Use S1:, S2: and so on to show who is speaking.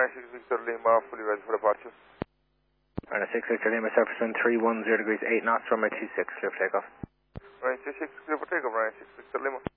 S1: Ryan 6 Victor Lima, fully ready for departure.
S2: Ryan 6 Victor Lima, Jefferson 310 degrees 8 knots, runway 26, clear for takeoff.
S1: Ryan 26, clear for takeoff, Ryan 6 Victor Lima.